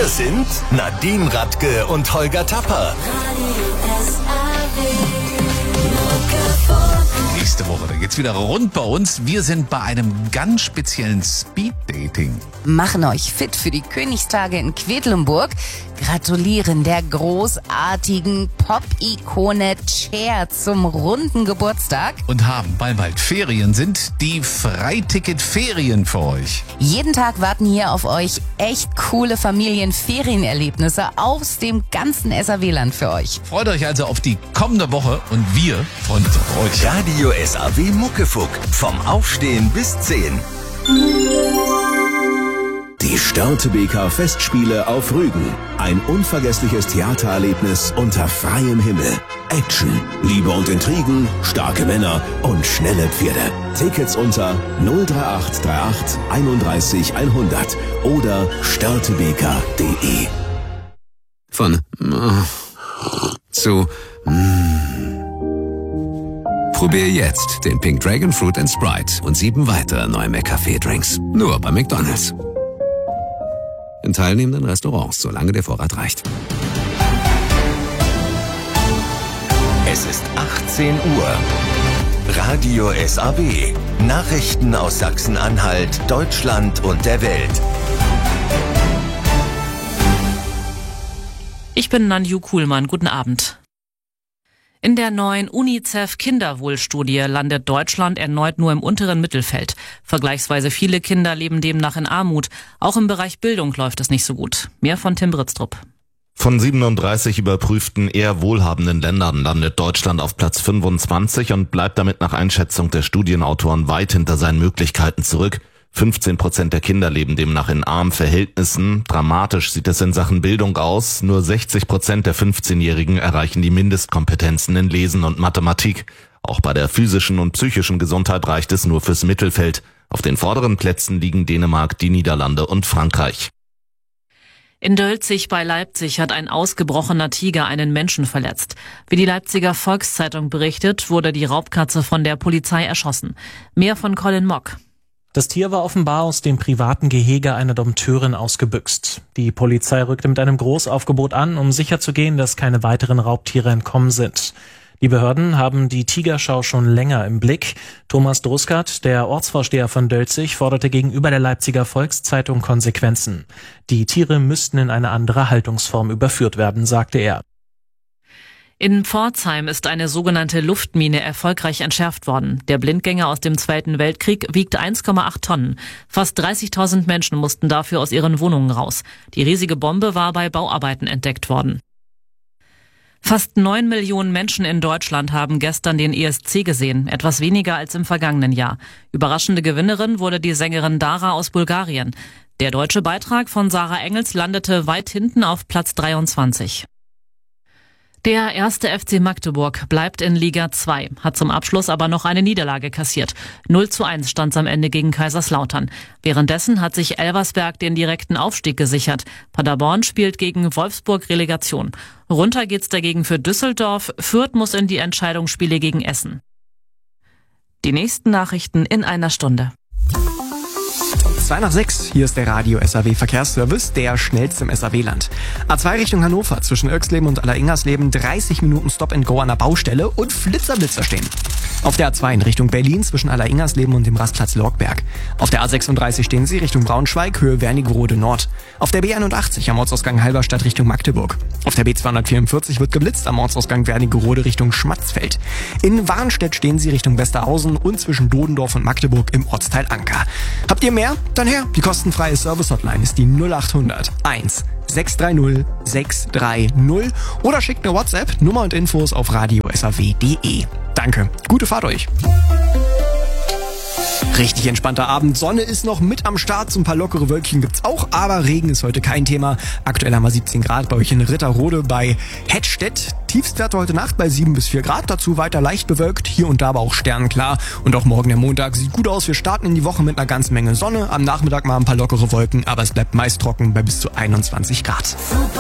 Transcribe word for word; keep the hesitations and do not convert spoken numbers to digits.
Wir sind Nadine Radke und Holger Tapper. Nächste Woche, da geht's wieder rund bei uns. Wir sind bei einem ganz speziellen Speed-Dating. Machen euch fit für die Königstage in Quedlinburg. Gratulieren der großartigen Pop-Ikone Cher zum runden Geburtstag. Und haben, weil bald Ferien sind, die Freiticket-Ferien für euch. Jeden Tag warten hier auf euch echt coole Familienferienerlebnisse aus dem ganzen S A W-Land für euch. Freut euch also auf die kommende Woche und wir freuen uns auf euch. Radio S A W Muckefuck. Vom Aufstehen bis zehn. Die Störtebeker Festspiele auf Rügen. Ein unvergessliches Theatererlebnis unter freiem Himmel. Action, Liebe und Intrigen, starke Männer und schnelle Pferde. Tickets unter null drei acht drei acht einunddreißig hundert oder störtebeker punkt de. Von äh, zu mm. Probier jetzt den Pink Dragon Fruit and Sprite und sieben weitere neue McCafé-Drinks. Nur bei McDonald's. In teilnehmenden Restaurants, solange der Vorrat reicht. Es ist achtzehn Uhr. Radio S A W. Nachrichten aus Sachsen-Anhalt, Deutschland und der Welt. Ich bin Nanju Kuhlmann. Guten Abend. In der neuen UNICEF-Kinderwohlstudie landet Deutschland erneut nur im unteren Mittelfeld. Vergleichsweise viele Kinder leben demnach in Armut. Auch im Bereich Bildung läuft es nicht so gut. Mehr von Tim Britztrup. Von siebenunddreißig überprüften eher wohlhabenden Ländern landet Deutschland auf Platz fünfundzwanzig und bleibt damit nach Einschätzung der Studienautoren weit hinter seinen Möglichkeiten zurück. fünfzehn Prozent der Kinder leben demnach in armen Verhältnissen. Dramatisch sieht es in Sachen Bildung aus. Nur sechzig Prozent der fünfzehnjährigen erreichen die Mindestkompetenzen in Lesen und Mathematik. Auch bei der physischen und psychischen Gesundheit reicht es nur fürs Mittelfeld. Auf den vorderen Plätzen liegen Dänemark, die Niederlande und Frankreich. In Dölzig bei Leipzig hat ein ausgebrochener Tiger einen Menschen verletzt. Wie die Leipziger Volkszeitung berichtet, wurde die Raubkatze von der Polizei erschossen. Mehr von Colin Mock. Das Tier war offenbar aus dem privaten Gehege einer Dompteurin ausgebüxt. Die Polizei rückte mit einem Großaufgebot an, um sicherzugehen, dass keine weiteren Raubtiere entkommen sind. Die Behörden haben die Tigerschau schon länger im Blick. Thomas Druskert, der Ortsvorsteher von Dölzig, forderte gegenüber der Leipziger Volkszeitung Konsequenzen. Die Tiere müssten in eine andere Haltungsform überführt werden, sagte er. In Pforzheim ist eine sogenannte Luftmine erfolgreich entschärft worden. Der Blindgänger aus dem Zweiten Weltkrieg wiegt eins Komma acht Tonnen. Fast dreißigtausend Menschen mussten dafür aus ihren Wohnungen raus. Die riesige Bombe war bei Bauarbeiten entdeckt worden. Fast neun Millionen Menschen in Deutschland haben gestern den E S C gesehen, etwas weniger als im vergangenen Jahr. Überraschende Gewinnerin wurde die Sängerin Dara aus Bulgarien. Der deutsche Beitrag von Sarah Engels landete weit hinten auf Platz dreiundzwanzig. Der erste F C Magdeburg bleibt in Liga zwei, hat zum Abschluss aber noch eine Niederlage kassiert. null zu eins stand es am Ende gegen Kaiserslautern. Währenddessen hat sich Elversberg den direkten Aufstieg gesichert. Paderborn spielt gegen Wolfsburg Relegation. Runter geht's dagegen für Düsseldorf. Fürth muss in die Entscheidungsspiele gegen Essen. Die nächsten Nachrichten in einer Stunde. zwei nach sechs, hier ist der Radio S A W Verkehrsservice, der schnellste im S A W-Land. A zwei Richtung Hannover, zwischen Irxleben und Alleringers-Leben, dreißig Minuten Stop-and-Go an der Baustelle und Flitzerblitzer stehen. Auf der A zwei in Richtung Berlin, zwischen Alleringers-Leben und dem Rastplatz Lorgberg. Auf der A sechsunddreißig stehen Sie Richtung Braunschweig, Höhe Wernigerode Nord. Auf der B einundachtzig am Ortsausgang Halberstadt Richtung Magdeburg. Auf der B zweihundertvierundvierzig wird geblitzt am Ortsausgang Wernigerode Richtung Schmatzfeld. In Warnstedt stehen Sie Richtung Westerhausen und zwischen Dodendorf und Magdeburg im Ortsteil Anker. Habt ihr mehr? Dann her. Die kostenfreie Service-Hotline ist die null achthundert eins sechs drei null sechs drei null oder schickt eine WhatsApp, Nummer und Infos auf radio s a w punkt de. Danke, gute Fahrt euch. Richtig entspannter Abend, Sonne ist noch mit am Start, so ein paar lockere Wölkchen gibt's auch, aber Regen ist heute kein Thema. Aktuell haben wir siebzehn Grad bei euch in Ritterrode bei Hettstedt. Tiefstwerte heute Nacht bei sieben bis vier Grad, dazu weiter leicht bewölkt, hier und da aber auch sternenklar. Und auch morgen der Montag sieht gut aus, wir starten in die Woche mit einer ganzen Menge Sonne, am Nachmittag mal ein paar lockere Wolken, aber es bleibt meist trocken bei bis zu einundzwanzig Grad. Super